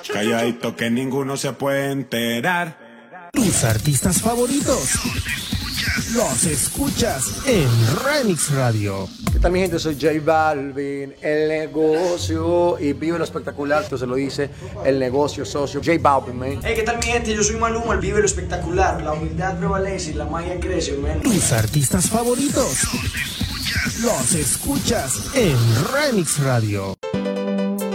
calladito que ninguno se puede enterar. Tus artistas favoritos los escuchas en Remix Radio. ¿Qué tal mi gente? Soy J Balvin, el negocio, y vive lo espectacular, esto se lo dice el negocio socio, J Balvin, man. Hey, ¿qué tal mi gente? Yo soy Maluma, el vive lo espectacular, la humildad prevalece y la magia crece, man. Tus artistas favoritos los escuchas en Remix Radio.